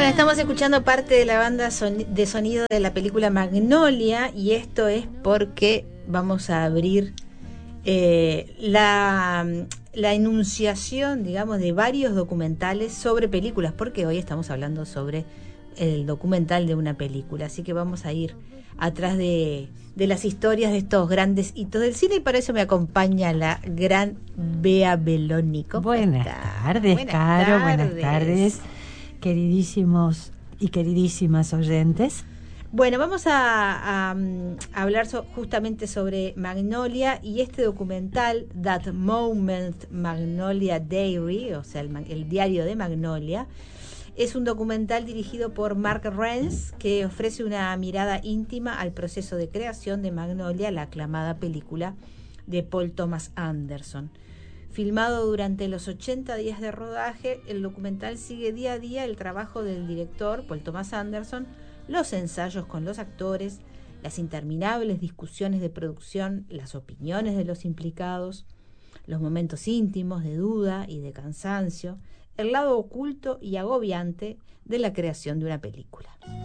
Estamos escuchando parte de la banda de sonido de la película Magnolia, y esto es porque vamos a abrir la enunciación, digamos, de varios documentales sobre películas, porque hoy estamos hablando sobre el documental de una película, así que vamos a ir atrás de las historias de estos grandes hitos del cine, y para eso me acompaña la gran Bea Beloni. Buenas tardes, Caro, buenas tardes, queridísimos y queridísimas oyentes. Bueno, vamos a hablar justamente sobre Magnolia y este documental, That Moment Magnolia Diary, o sea, el diario de Magnolia. Es un documental dirigido por Mark Rens que ofrece una mirada íntima al proceso de creación de Magnolia, la aclamada película de Paul Thomas Anderson. Filmado durante los 80 días de rodaje, el documental sigue día a día el trabajo del director, Paul Thomas Anderson, los ensayos con los actores, las interminables discusiones de producción, las opiniones de los implicados, los momentos íntimos de duda y de cansancio, el lado oculto y agobiante de la creación de una película.